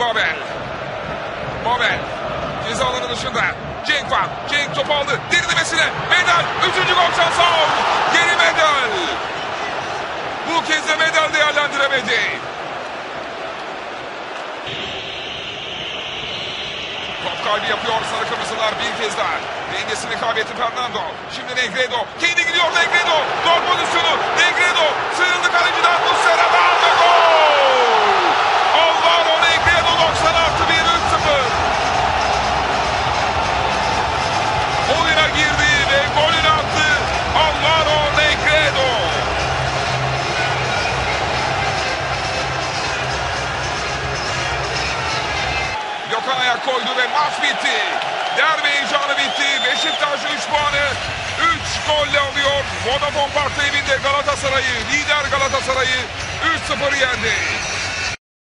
Babel. Babel. Ceza alanı dışında. Cenk var. Cenk topu aldı. Derinlemesine. Medel. 3. gol şansı. Geri Medel. Bu kez de Medel değerlendiremedi. Top kaybı yapıyor sarı kırmızılar bir kez daha. Dengesini kaybetti Fernando. Şimdi Negredo. Kendi gidiyor Negredo. Gol pozisyonu. Negredo. Sıyrıldı kaleciden. Muslera'dan ve gol. Alvaro Negredo 90 artı 1 3-0. Oyuna girdi ve golünü attı. Alvaro Negredo. Gökhan ayak koydu ve maç bitti. Derbi heyecanı bitti. Beşiktaş 3 puanı 3 golle alıyor. Vodafone Park'ta evinde Galatasaray'ı, lider Galatasaray'ı 3-0 yendi.